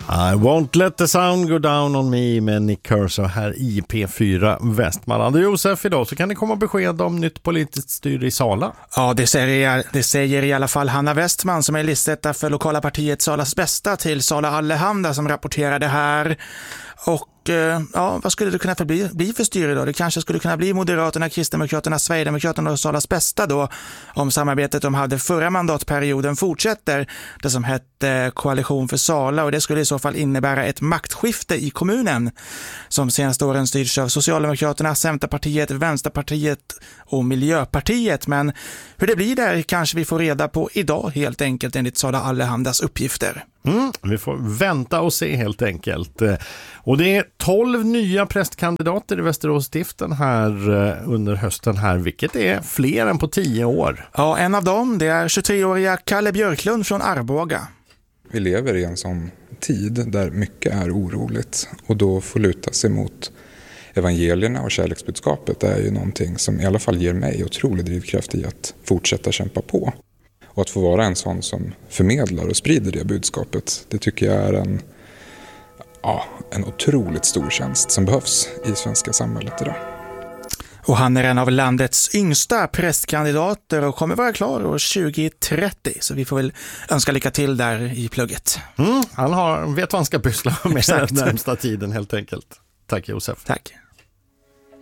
I won't let the sound go down on me med Nick Kershaw här i P4 Västmanland. Och Josef, idag så kan det komma besked om nytt politiskt styre i Sala. Ja, det säger i alla fall Hanna Westman som är listetta för lokala partiet Salas bästa till Sala Allehanda som rapporterade här. Och ja, vad skulle det kunna bli för styre då? Det kanske skulle kunna bli Moderaterna, Kristdemokraterna, Sverigedemokraterna och Salas bästa då, om samarbetet de hade förra mandatperioden fortsätter, det som hette Koalition för Sala, och det skulle i så fall innebära ett maktskifte i kommunen som senaste åren styrs av Socialdemokraterna, Centerpartiet, Vänsterpartiet och Miljöpartiet. Men hur det blir där kanske vi får reda på idag helt enkelt enligt Sala Allehandas uppgifter. Vi får vänta och se helt enkelt. Och det är 12 nya prästkandidater i Västeråsstiften här under hösten här, vilket är fler än på 10 år. Ja, en av dem det är 23-åriga Kalle Björklund från Arboga. Vi lever i en sån tid där mycket är oroligt, och då får luta sig mot evangelierna och kärleksbudskapet. Det är ju någonting som i alla fall ger mig otrolig drivkraft i att fortsätta kämpa på. Och att få vara en sån som förmedlar och sprider det budskapet, det tycker jag är en otroligt stor tjänst som behövs i svenska samhället idag. Och han är en av landets yngsta prästkandidater och kommer vara klar år 2030. Så vi får väl önska lycka till där i plugget. Han vet vad han ska pyssla med den närmsta tiden helt enkelt. Tack Josef. Tack.